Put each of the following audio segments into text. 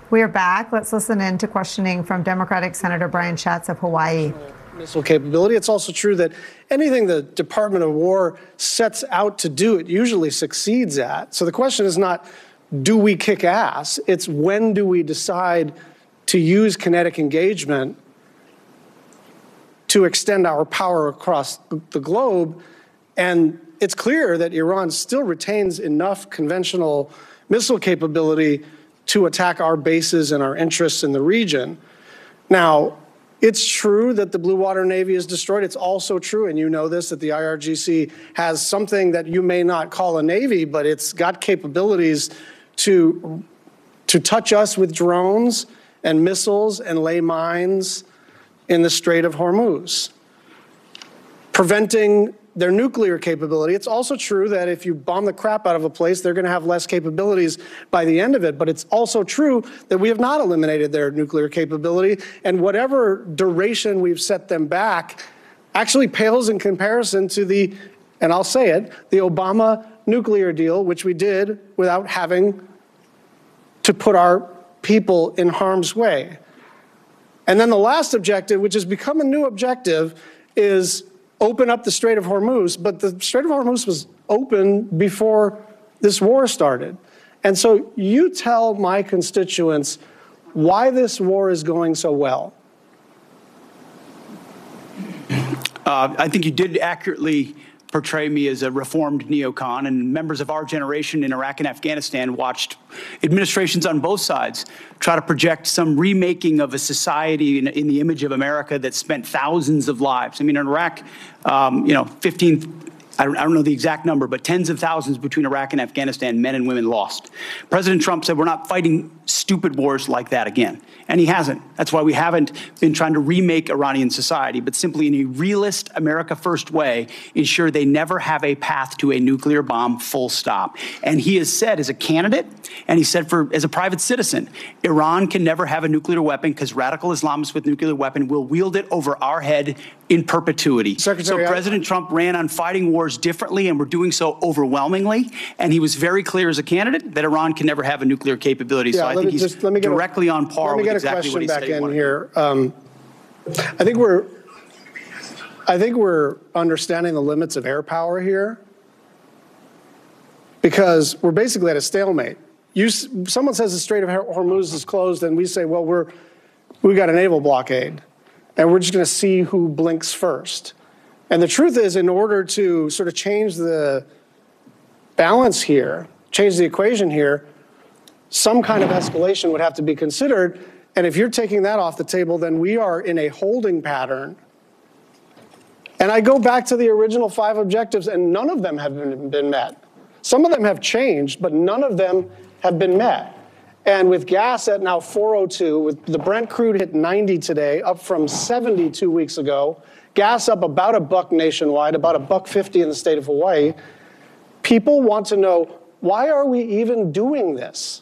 We are back. Let's listen in to questioning from Democratic Senator Brian Schatz of Hawaii. Missile capability. It's also true that anything the Department of War sets out to do, it usually succeeds at. So the question is not, do we kick ass? It's when do we decide to use kinetic engagement to extend our power across the globe. And it's clear that Iran still retains enough conventional missile capability to attack our bases and our interests in the region. Now, it's true that the Blue Water Navy is destroyed. It's also true, and you know this, that the IRGC has something that you may not call a navy, but it's got capabilities to touch us with drones and missiles and lay mines in the Strait of Hormuz, preventing their nuclear capability. It's also true that if you bomb the crap out of a place, they're going to have less capabilities by the end of it. But it's also true that we have not eliminated their nuclear capability, and whatever duration we've set them back actually pales in comparison to the, and I'll say it, the Obama nuclear deal, which we did without having to put our people in harm's way. And then the last objective, which has become a new objective, is open up the Strait of Hormuz. But the Strait of Hormuz was open before this war started. And so you tell my constituents why this war is going so well. I think you did accurately portray me as a reformed neocon, and members of our generation in Iraq and Afghanistan watched administrations on both sides try to project some remaking of a society in the image of America that spent thousands of lives. I mean, in Iraq, 15, I don't know the exact number, but tens of thousands between Iraq and Afghanistan, men and women lost. President Trump said we're not fighting stupid wars like that again. And he hasn't. That's why we haven't been trying to remake Iranian society, but simply in a realist, America first way, ensure they never have a path to a nuclear bomb, full stop. And he has said as a candidate, and he said as a private citizen, Iran can never have a nuclear weapon because radical Islamists with nuclear weapon will wield it over our head in perpetuity. Secretary, so President Trump ran on fighting wars differently, and we're doing so overwhelmingly. And he was very clear as a candidate that Iran can never have a nuclear capability. Yeah, so I think he's directly on par with exactly what he said he wanted. Here. I think we're understanding the limits of air power here, because we're basically at a stalemate. Someone says the Strait of Hormuz is closed, and we say, well, we got a naval blockade, and we're just going to see who blinks first. And the truth is, in order to sort of change the balance here, change the equation here, some kind of escalation would have to be considered. And if you're taking that off the table, then we are in a holding pattern. And I go back to the original 5 objectives, and none of them have been met. Some of them have changed, but none of them have been met. And with gas at now 402, with the Brent crude hit 90 today, up from 70 2 weeks ago, gas up about $1 nationwide, about $1.50 in the state of Hawaii, people want to know, why are we even doing this?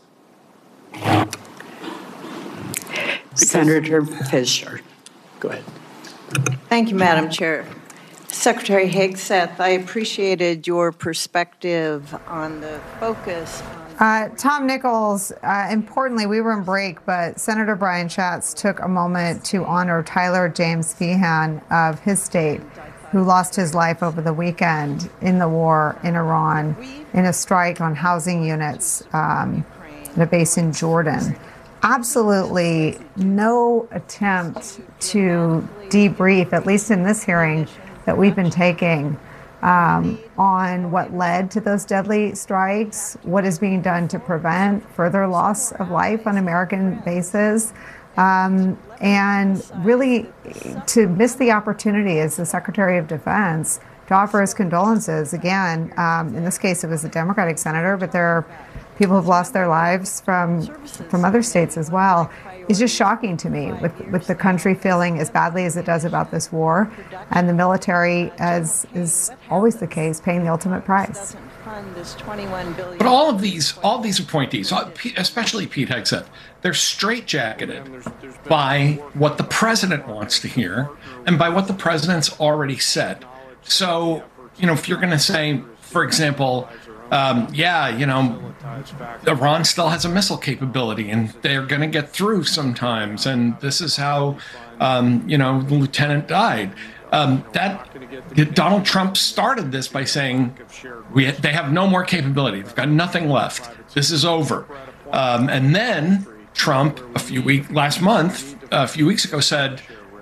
Senator Fisher. Go ahead. Thank you, Madam Chair. Secretary Hegseth, I appreciated your perspective on the focus. Tom Nichols, importantly, we were in break, but Senator Brian Schatz took a moment to honor Tyler James Feehan of his state, who lost his life over the weekend in the war in Iran in a strike on housing units at a base in Jordan. Absolutely no attempt to debrief, at least in this hearing that we've been taking, on what led to those deadly strikes, what is being done to prevent further loss of life on American bases, and really to miss the opportunity as the Secretary of Defense to offer his condolences. Again, in this case, it was a Democratic senator, but there are people who've lost their lives from other states as well. It's just shocking to me with the country feeling as badly as it does about this war, and the military, as is always the case, paying the ultimate price. But all of these appointees, especially Pete Hegseth, they're straitjacketed by what the president wants to hear and by what the president's already said. So, if you're going to say, for example, Iran still has a missile capability, and they're going to get through sometimes. And this is how, the lieutenant died. Donald Trump started this by saying they have no more capability. They've got nothing left. This is over. And then Trump, a few weeks ago, said,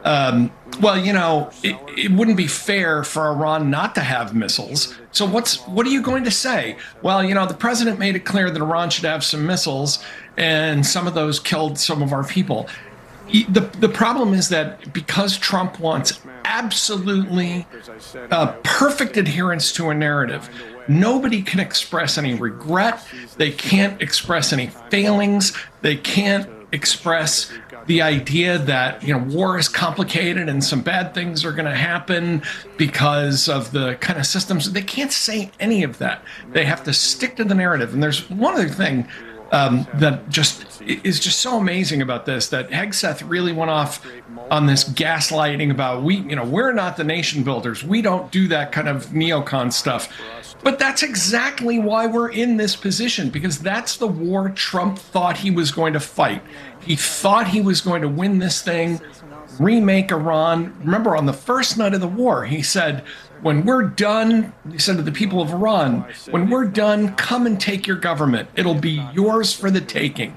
it wouldn't be fair for Iran not to have missiles. So what are you going to say? Well, the president made it clear that Iran should have some missiles, and some of those killed some of our people. The problem is that because Trump wants absolutely perfect adherence to a narrative, nobody can express any regret. They can't express any failings. They can't express the idea that war is complicated and some bad things are going to happen because of the kind of systems. They can't say any of that. They have to stick to the narrative. And there's one other thing that is just so amazing about this, that Hegseth really went off on this gaslighting about we're not the nation builders. We don't do that kind of neocon stuff. But that's exactly why we're in this position, because that's the war Trump thought he was going to fight. He thought he was going to win this thing, remake Iran. Remember, on the first night of the war, he said, when we're done, he said to the people of Iran, when we're done, come and take your government. It'll be yours for the taking.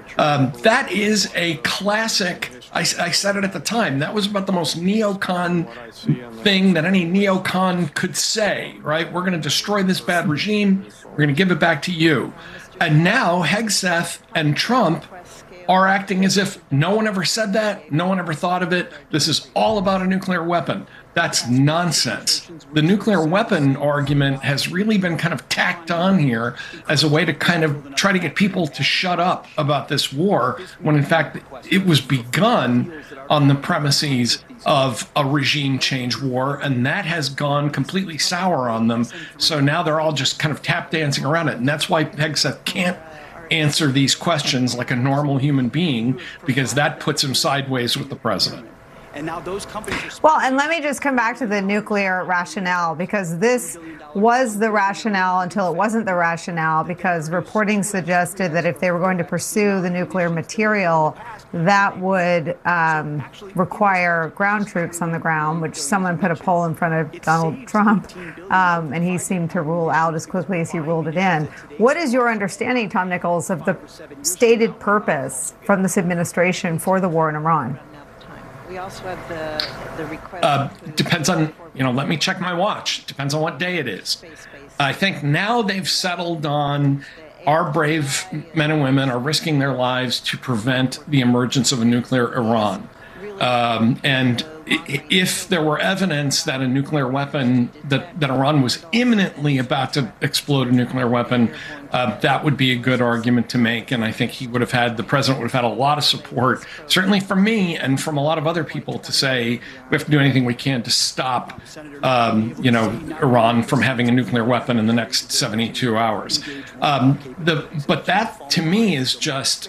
That is a classic. I said it at the time. That was about the most neocon thing that any neocon could say, right? We're going to destroy this bad regime. We're going to give it back to you. And now Hegseth and Trump are acting as if no one ever said that. No one ever thought of it. This is all about a nuclear weapon. That's nonsense. The nuclear weapon argument has really been kind of tacked on here as a way to kind of try to get people to shut up about this war, when in fact it was begun on the premises of a regime change war, and that has gone completely sour on them. So now they're all just kind of tap dancing around it. And that's why Hegseth can't answer these questions like a normal human being, because that puts him sideways with the president. And now those companies Well, and let me just come back to the nuclear rationale, because this was the rationale until it wasn't the rationale, because reporting suggested that if they were going to pursue the nuclear material, that would require ground troops on the ground, which someone put a poll in front of Donald Trump, and he seemed to rule out as quickly as he ruled it in. What is your understanding, Tom Nichols, of the stated purpose from this administration for the war in Iran? We also have the request. Depends on, let me check my watch. Depends on what day it is. I think now they've settled on our brave men and women are risking their lives to prevent the emergence of a nuclear Iran. And if there were evidence that a nuclear weapon, that Iran was imminently about to explode a nuclear weapon, that would be a good argument to make. And I think the president would have had a lot of support, certainly from me and from a lot of other people, to say we have to do anything we can to stop, Iran from having a nuclear weapon in the next 72 hours. But that to me is just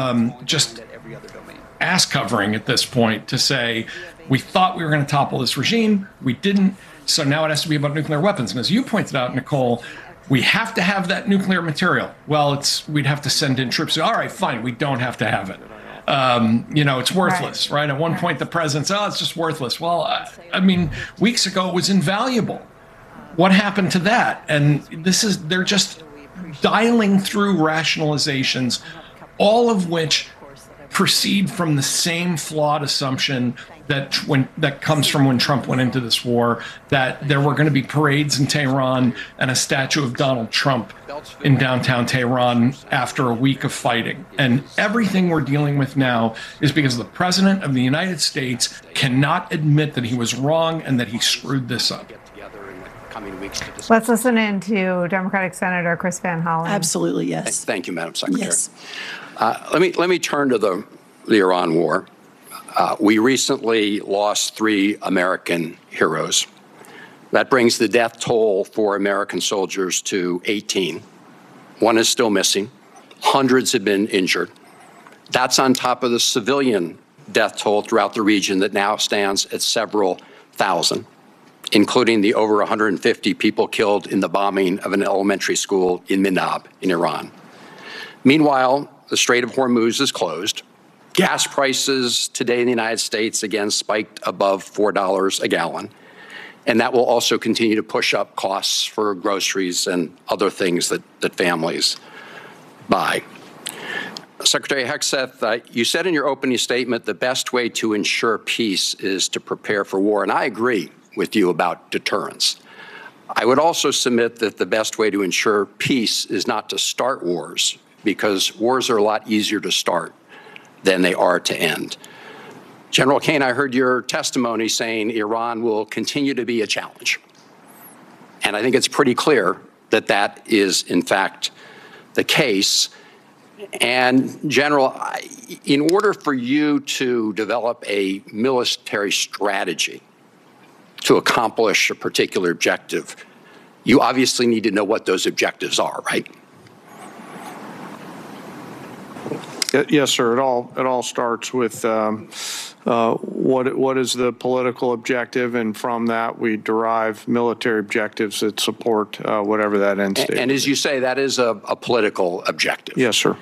ass covering at this point, to say we thought we were going to topple this regime, we didn't, so now it has to be about nuclear weapons. And as you pointed out, Nicole, we have to have that nuclear material. Well, we'd have to send in troops. All right, fine, we don't have to have it. It's worthless, right? At one point, the president said, it's just worthless. Well, weeks ago it was invaluable. What happened to that? And they're just dialing through rationalizations, all of which proceed from the same flawed assumption that comes from when Trump went into this war, that there were going to be parades in Tehran and a statue of Donald Trump in downtown Tehran after a week of fighting. And everything we're dealing with now is because the president of the United States cannot admit that he was wrong and that he screwed this up. Let's listen in to Democratic Senator Chris Van Hollen. Absolutely, yes. Thank you, Madam Secretary. Yes. Let me turn to the Iran war. We recently lost 3 American heroes. That brings the death toll for American soldiers to 18. 1 is still missing. Hundreds have been injured. That's on top of the civilian death toll throughout the region that now stands at several thousand. including the over 150 people killed in the bombing of an elementary school in Minab in Iran. Meanwhile, the Strait of Hormuz is closed. Gas prices today in the United States again spiked above $4 a gallon. And that will also continue to push up costs for groceries and other things that families buy. Secretary Hegseth, you said in your opening statement the best way to ensure peace is to prepare for war, and I agree with you about deterrence. I would also submit that the best way to ensure peace is not to start wars, because wars are a lot easier to start than they are to end. General Kaine, I heard your testimony saying Iran will continue to be a challenge. And I think it's pretty clear that that is, in fact, the case. And, General, in order for you to develop a military strategy to accomplish a particular objective, you obviously need to know what those objectives are, right? Yes, sir. It all starts with what is the political objective, and from that we derive military objectives that support whatever that end state. And as you say, that is a political objective. Yes, sir.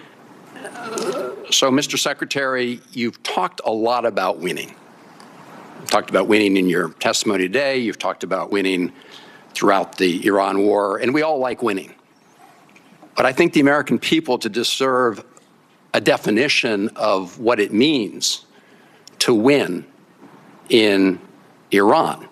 So, Mr. Secretary, you've talked a lot about winning. You've talked about winning in your testimony today. You've talked about winning throughout the Iran war, and we all like winning. But I think the American people deserve a definition of what it means to win in Iran,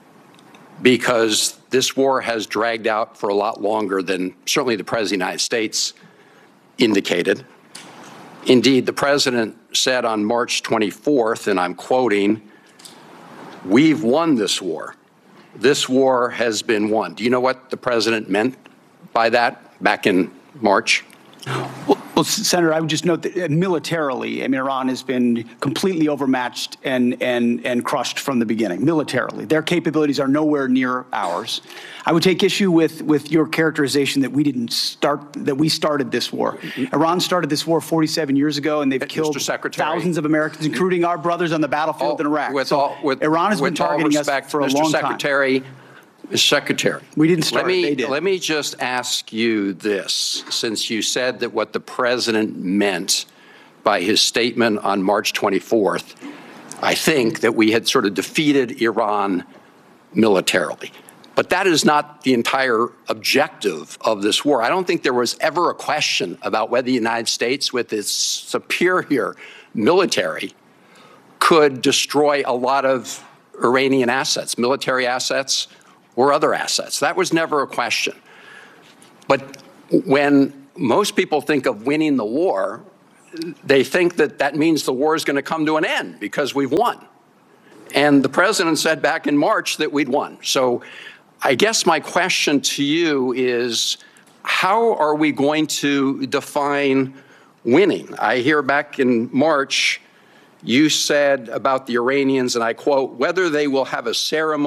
because this war has dragged out for a lot longer than certainly the President of the United States indicated. Indeed, the President said on March 24th, and I'm quoting, "We've won this war. This war has been won." Do you know what the President meant by that back in March? Well, Senator, I would just note that militarily, I mean, Iran has been completely overmatched and crushed from the beginning, militarily. Their capabilities are nowhere near ours. I would take issue with your characterization that we started this war. Iran started this war 47 years ago, and they've killed thousands of Americans, including our brothers on the battlefield in Iraq. Iran has been targeting us for a long time. Mr. Secretary, we didn't start it, they did. Let me just ask you this, since you said that what the President meant by his statement on March 24th, I think that we had sort of defeated Iran militarily. But that is not the entire objective of this war. I don't think there was ever a question about whether the United States, with its superior military, could destroy a lot of Iranian assets, military assets, or other assets. That was never a question. But when most people think of winning the war, they think that that means the war is going to come to an end because we've won. And the President said back in March that we'd won. So I guess my question to you is, how are we going to define winning? I hear back in March, you said about the Iranians, and I quote, "whether they will have a ceremony